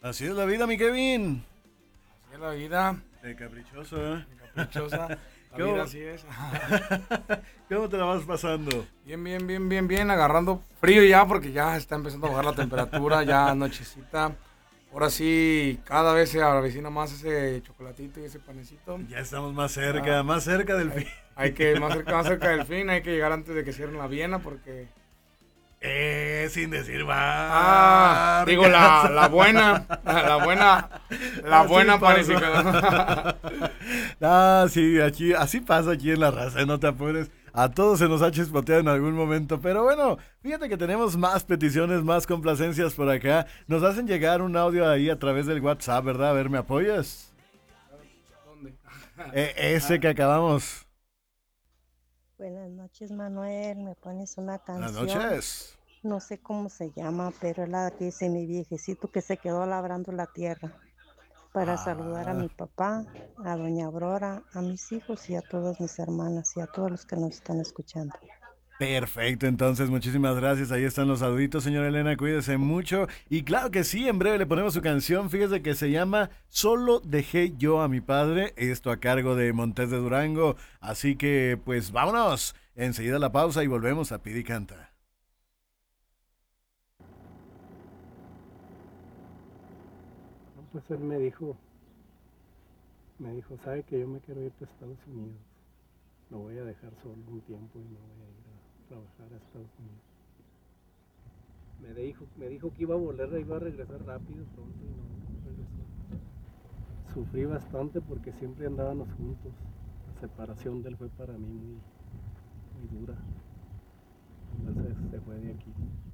Así es la vida, mi Kevin. Así es la vida. Caprichoso, ¿eh? Caprichosa. La ¿Cómo? vida así es. ¿Cómo te la vas pasando? Bien, agarrando frío ya porque ya está empezando a bajar la temperatura, ya nochecita. Ahora sí, cada vez se avecina más ese chocolatito y ese panecito. Ya estamos más cerca del fin. Hay que, más cerca del fin, hay que llegar antes de que cierren la Viena porque... Sin decir más. digo la buena Así panificadora. Sí, aquí, así pasa aquí en la raza, no te apures. A todos se nos ha chispoteado en algún momento, pero bueno, fíjate que tenemos más peticiones, más complacencias por acá. Nos hacen llegar un audio ahí a través del WhatsApp, ¿verdad? A ver, ¿me apoyas? ¿Dónde? Ese que acabamos. Buenas noches, Manuel. Me pones una Buenas canción. noches. No sé cómo se llama, pero es la que dice mi viejecito que se quedó labrando la tierra. Para saludar a mi papá, a doña Aurora, a mis hijos y a todas mis hermanas y a todos los que nos están escuchando. Perfecto, entonces muchísimas gracias. Ahí están los saluditos, señora Elena. Cuídese mucho. Y claro que sí, en breve le ponemos su canción. Fíjese que se llama Solo dejé yo a mi padre. Esto a cargo de Montes de Durango. Así que, pues vámonos. Enseguida la pausa y volvemos a Pidi Canta. Pues él me dijo, sabe que yo me quiero ir a Estados Unidos. Lo voy a dejar solo un tiempo y me voy a ir a trabajar a Estados Unidos. Me dijo que iba a volver, iba a regresar rápido, pronto, y no regresó. Sufrí bastante porque siempre andábamos juntos. La separación de él fue para mí muy dura. Entonces se fue de aquí.